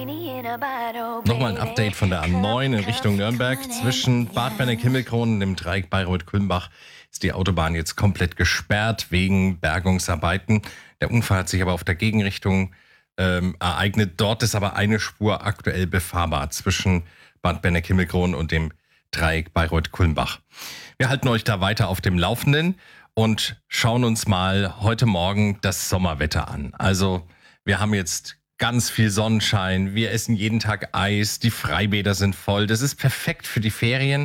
Nochmal ein Update von der A9 in Richtung Nürnberg. Zwischen Bad Benneck-Himmelkron und dem Dreieck Bayreuth-Kulmbach ist die Autobahn jetzt komplett gesperrt wegen Bergungsarbeiten. Der Unfall hat sich aber auf der Gegenrichtung ereignet. Dort ist aber eine Spur aktuell befahrbar zwischen Bad Benneck-Himmelkron und dem Dreieck Bayreuth-Kulmbach. Wir halten euch da weiter auf dem Laufenden und schauen uns mal heute Morgen das Sommerwetter an. Also wir haben jetzt ganz viel Sonnenschein, wir essen jeden Tag Eis, die Freibäder sind voll. Das ist perfekt für die Ferien,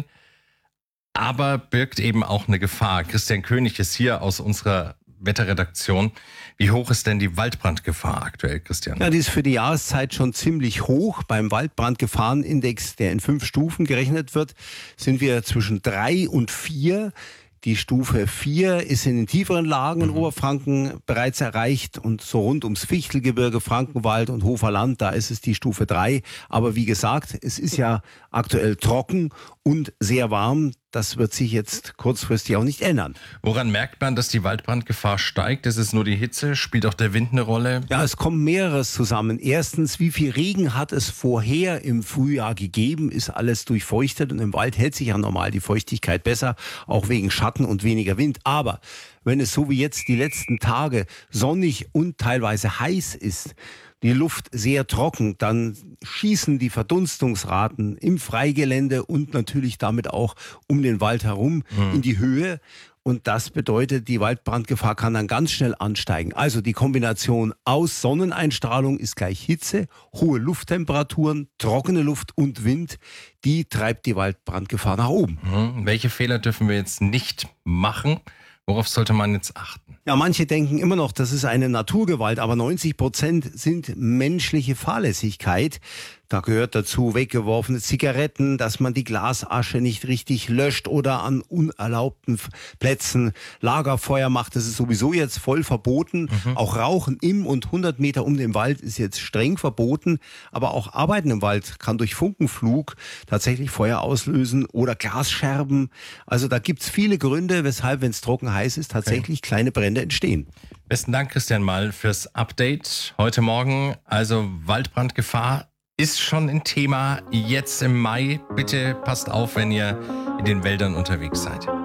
aber birgt eben auch eine Gefahr. Christian König ist hier aus unserer Wetterredaktion. Wie hoch ist denn die Waldbrandgefahr aktuell, Christian? Ja, die ist für die Jahreszeit schon ziemlich hoch. Beim Waldbrandgefahrenindex, der in 5 Stufen gerechnet wird, sind wir zwischen 3 und 4. Die Stufe 4 ist in den tieferen Lagen in Oberfranken bereits erreicht und so rund ums Fichtelgebirge, Frankenwald und Hoferland, da ist es die Stufe 3. Aber wie gesagt, es ist ja aktuell trocken und sehr warm. Das wird sich jetzt kurzfristig auch nicht ändern. Woran merkt man, dass die Waldbrandgefahr steigt? Ist es nur die Hitze? Spielt auch der Wind eine Rolle? Ja, es kommt mehreres zusammen. Erstens, wie viel Regen hat es vorher im Frühjahr gegeben? Ist alles durchfeuchtet und im Wald hält sich ja normal die Feuchtigkeit besser, auch wegen Schatten und weniger Wind. Aber wenn es so wie jetzt die letzten Tage sonnig und teilweise heiß ist, die Luft sehr trocken, dann schießen die Verdunstungsraten im Freigelände und natürlich damit auch um den Wald herum in die Höhe. Und das bedeutet, die Waldbrandgefahr kann dann ganz schnell ansteigen. Also die Kombination aus Sonneneinstrahlung ist gleich Hitze, hohe Lufttemperaturen, trockene Luft und Wind, die treibt die Waldbrandgefahr nach oben. Welche Fehler dürfen wir jetzt nicht machen? Worauf sollte man jetzt achten? Ja, manche denken immer noch, das ist eine Naturgewalt, aber 90% sind menschliche Fahrlässigkeit. Da gehört dazu weggeworfene Zigaretten, dass man die Glasasche nicht richtig löscht oder an unerlaubten Plätzen Lagerfeuer macht. Das ist sowieso jetzt voll verboten. Auch Rauchen im und 100 Meter um den Wald ist jetzt streng verboten. Aber auch Arbeiten im Wald kann durch Funkenflug tatsächlich Feuer auslösen oder Glasscherben. Also da gibt's viele Gründe, weshalb, wenn es trocken heiß ist, tatsächlich kleine Brände entstehen. Besten Dank, Christian, mal fürs Update heute Morgen. Also Waldbrandgefahr ist schon ein Thema jetzt im Mai. Bitte passt auf, wenn ihr in den Wäldern unterwegs seid.